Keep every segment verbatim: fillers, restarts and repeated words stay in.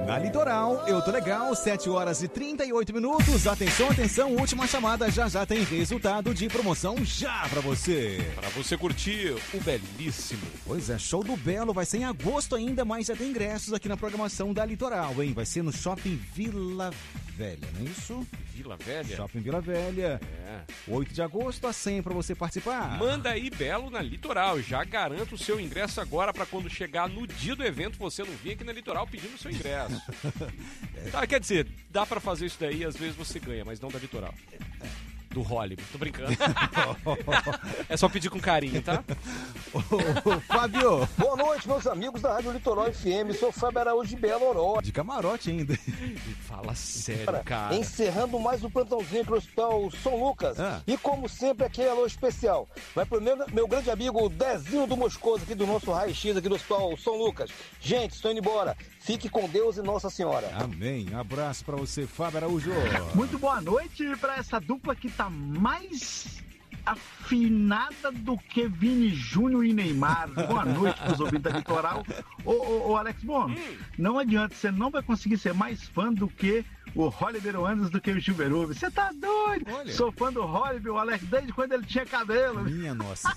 Na Litoral, eu tô legal, sete horas e trinta e oito minutos. Atenção, atenção, última chamada, já já tem resultado de promoção já pra você. Pra você curtir o belíssimo. Pois é, show do Belo vai ser em agosto ainda, mas já tem ingressos aqui na programação da Litoral, hein? Vai ser no Shopping Vila Velha, não é isso? Vila Velha? Shopping Vila Velha. É. oito de agosto, a senha pra você participar. Manda aí, Belo, na Litoral. Já garanto o seu ingresso agora pra quando chegar no dia do evento você não vir aqui na Litoral pedindo o seu ingresso. Tá, quer dizer, dá pra fazer isso daí, às vezes você ganha, mas não da Litoral. Do Hollywood, tô brincando. É só pedir com carinho, tá? Ô, Fábio. Boa noite, meus amigos da Rádio Litoral F M. Sou Fábio Araújo de Belo Horizonte. De camarote ainda. Fala sério, cara. Encerrando mais um plantãozinho aqui no Hospital São Lucas. Ah. E como sempre, aquele alô especial. Vai pro meu, meu grande amigo Dezinho do Moscoso, aqui do nosso raio-x aqui do Hospital São Lucas. Gente, estou indo embora. Fique com Deus e Nossa Senhora. Amém. Abraço pra você, Fábio Araújo. Muito boa noite pra essa dupla que tá mais afinada do que Vini Júnior e Neymar. Boa noite pros ouvintes da Litoral. Ô, ô, ô Alex Bono, hum. não adianta, você não vai conseguir ser mais fã do que o Holliber Anderson do que o Gil Berube. Você tá doido? Olha. Sou fã do Holliber, o Alex, desde quando ele tinha cabelo. Minha nossa.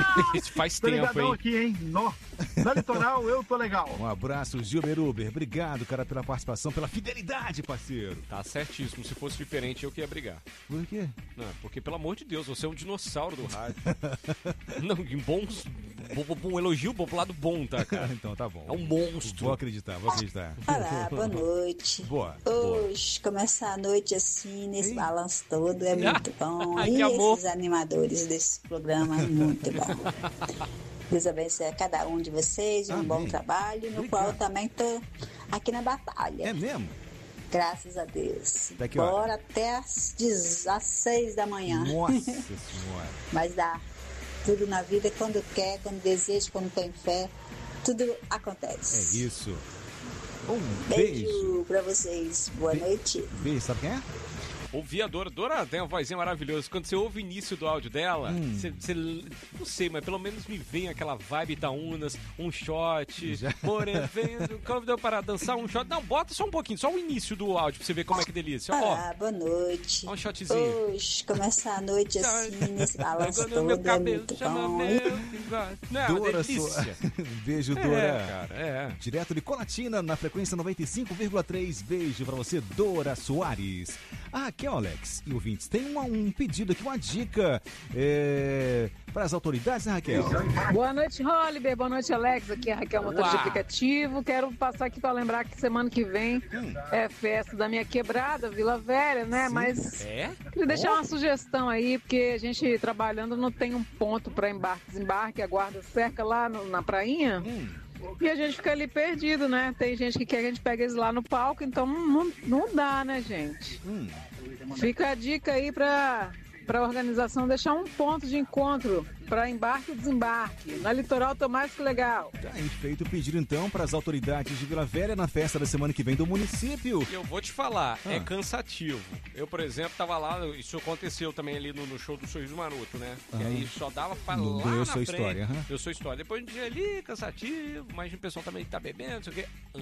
Faz tô tempo, hein? aqui, hein? No, na Litoral, eu tô legal. Um abraço, Gil Beruber. Obrigado, cara, pela participação, pela fidelidade, parceiro. Tá certíssimo. Se fosse diferente, eu que ia brigar. Por quê? Não, porque, pelo amor de Deus, você é um dinossauro do rádio. Não, em bons... Um elogio bom pro lado bom, tá, cara? Então tá bom. É um monstro. Vou acreditar, vou acreditar. Olá, boa noite. Boa. Hoje, boa. Começar a noite assim, nesse Ei. balanço todo, é muito bom. Ai, e amor. esses animadores desse programa é muito bom. Deus abençoe a cada um de vocês, um Amém. bom trabalho, no Obrigado. qual eu também tô aqui na batalha. É mesmo? Graças a Deus. Até que Bora hora? até às dezesseis da manhã. Nossa Senhora. Mas dá. Tudo na vida, quando quer, quando deseja, quando tem fé, tudo acontece. É isso. Um beijo. Beijo pra vocês. Boa Be noite. Beijo, sabe quem é? Ouvi a Dora. Dora tem uma vozinha maravilhosa. Quando você ouve o início do áudio dela, hum. você, você, não sei, mas pelo menos me vem aquela vibe Itaúnas, um shot. Já. Porém, convidou para dançar um shot. Não, bota só um pouquinho, só o início do áudio pra você ver como é que delícia. Olá, boa noite. Ó um shotzinho. Hoje, começar a noite assim, nesse balanço todo, meu cabelo, é muito chama bom. Meu... Não, Dora, delícia. Sua... Beijo, Dora. É, cara, é. Direto de Colatina, na frequência noventa e cinco vírgula três. Beijo pra você, Dora Soares. Ah, aqui é o Alex e ouvintes, tem uma, um pedido aqui, uma dica é, para as autoridades, né, Raquel? Boa noite, Holliber, boa noite, Alex, aqui é a Raquel, motorista de aplicativo. Quero passar aqui para lembrar que semana que vem hum. é festa da minha quebrada, Vila Velha, né, Sim. mas é? queria deixar uma sugestão aí, porque a gente trabalhando não tem um ponto para embarque, desembarque, a guarda cerca lá no, na prainha. Hum. E a gente fica ali perdido, né? Tem gente que quer que a gente pegue eles lá no palco, então não, não dá, né, gente? Hum. Fica a dica aí pra, pra organização deixar um ponto de encontro para embarque e desembarque. Na Litoral tô mais que legal. Tá aí feito o pedido então para as autoridades de Vila Velha na festa da semana que vem do município. Eu vou te falar, ah. é cansativo. Eu, por exemplo, tava lá, isso aconteceu também ali no, no show do Sorriso Maroto, né? Ah. E aí só dava pra no, lá eu na sou frente. História, uhum. Eu sou história. Depois um dia ali, cansativo, mas o pessoal também tá bebendo, não sei o quê.